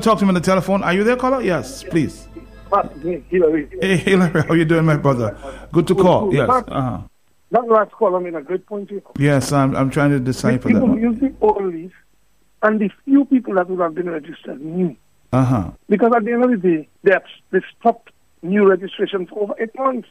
Talk to him on the telephone. Are you there, caller? Yes, please. Hillary. Hey, Hillary, how you doing, my brother? Good to call. Yes. That last caller made a great point here. Yes, I'm trying to decipher that. People use the old list, and the few people that would have been registered new. Because at the end of the day, they stopped new registration for over 8 months.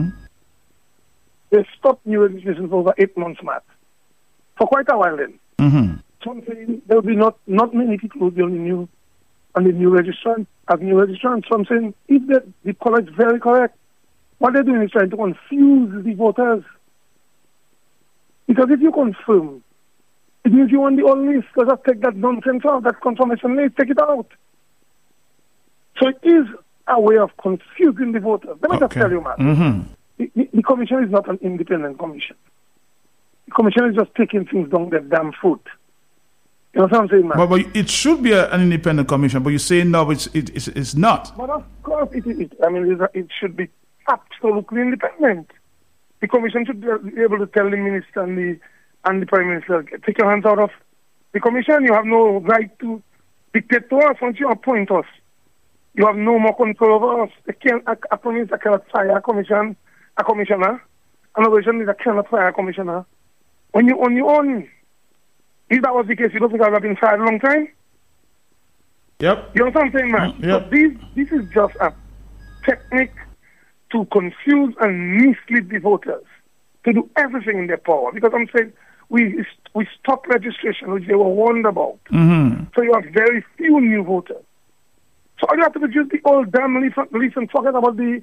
They stopped new registration for over 8 months, Matt. For quite a while then. So I'm saying there will be not many people who will be on the new registrant, as new registrants. So I'm saying if the caller is very correct, what they're doing is trying to confuse the voters. Because if you confirm, it means you want the old list. So just take that nonsense out, that confirmation list, take it out. So it is a way of confusing the voters. Let me just tell you, man. The commission is not an independent commission. The commission is just taking things down their damn foot. You know what I'm saying, man? But it should be an independent commission, but you say no, it's not. But of course it should be absolutely independent. The commission should be able to tell the minister and the prime minister, take your hands out of the commission. You have no right to dictate to us once you appoint us. You have no more control over us. A prime minister cannot fire a commissioner. An opposition leader cannot fire a commissioner. On your own. If that was the case, you don't think I would have been fired a long time? Yep. You know what I'm saying, man? Yep. So this is just a technique to confuse and mislead the voters, to do everything in their power. Because I'm saying we stopped registration, which they were warned about. So you have very few new voters. So all you have to do is use the old damn list and forget about those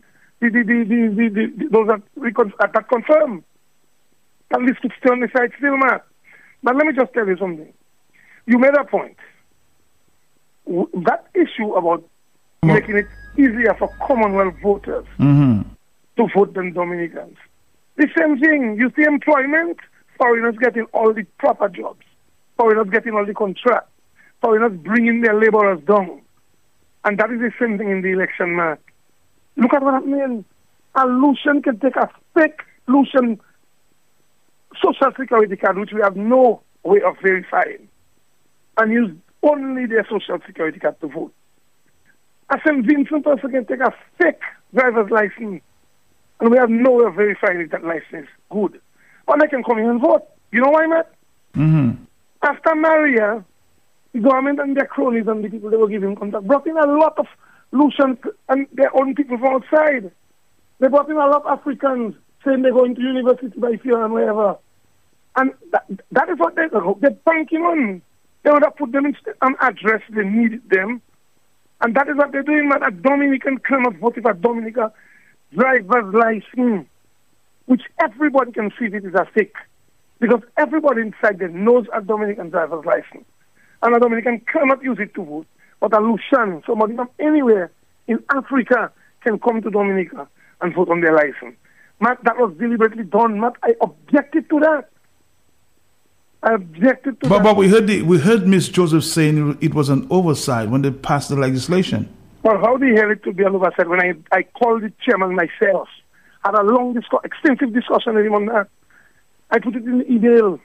that confirm. That list could stay on the side still, man. But let me just tell you something. You made a point. That issue about making it easier for Commonwealth voters to vote than Dominicans. The same thing. You see employment, foreigners getting all the proper jobs. Foreigners getting all the contracts. Foreigners bringing their laborers down. And that is the same thing in the election, man. Look at what I mean. A Lucian can take a fake Lucian social security card, which we have no way of verifying, and use only their social security card to vote. A St. Vincent person can take a fake driver's license, and we have no way of verifying if that license is good. But they can come in and vote. You know why, Matt? After Maria, the government and their cronies and the people they were giving contract brought in a lot of Lucians and their own people from outside. They brought in a lot of Africans saying they're going to university by fear and wherever. And that is what they're banking on. They would have put them in an address, they needed them. And that is what they're doing, man. A Dominican cannot vote if a Dominican driver's license, which everybody can see it is a fake. Because everybody inside there knows a Dominican driver's license. And a Dominican cannot use it to vote. But a Lucian, somebody from anywhere in Africa, can come to Dominica and vote on their license. Matt, that was deliberately done. Matt, I objected to that. But we heard Ms. Joseph saying it was an oversight when they passed the legislation. Well, how the hell it could be an oversight when I called the chairman myself, had a long, extensive discussion with him on that. I put it in the email.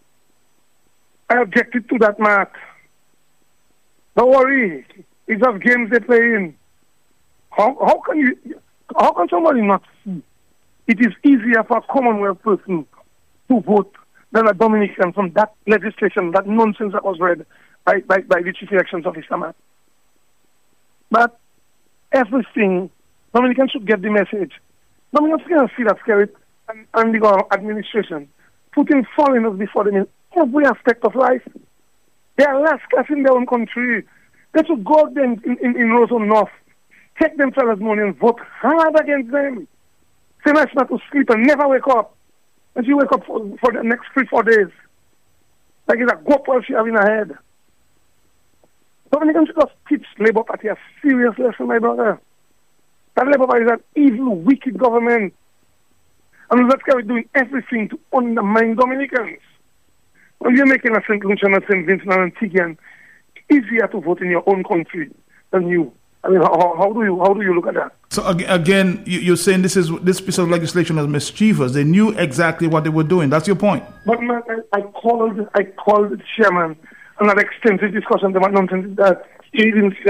I objected to that, Matt. Don't worry, it's just games they're playing. How can somebody not see? It is easier for a Commonwealth person to vote than a Dominican from that legislation, that nonsense that was read by the Chief Elections Officer, Matt. But everything, Dominicans should get the message. Dominicans can see that spirit and the administration putting foreigners before them in every aspect of life. They are last class in their own country. They should go out there in Roseau North, take them fellas money and vote hard against them. Say nice not to sleep and never wake up. And she wake up for the next 3-4 days. Like it's a goat while she having a head. Dominicans should just teach Labour Party a serious lesson, my brother. That Labour Party is an evil, wicked government. And that's why we're doing everything to undermine Dominicans. When you're making a St. Lucian and St. Vincent and Antigua easier to vote in your own country than you. I mean, how do you look at that? So again, you're saying this piece of legislation was mischievous. They knew exactly what they were doing. That's your point. But man, I called the chairman and had extensive discussion about nonsense that he didn't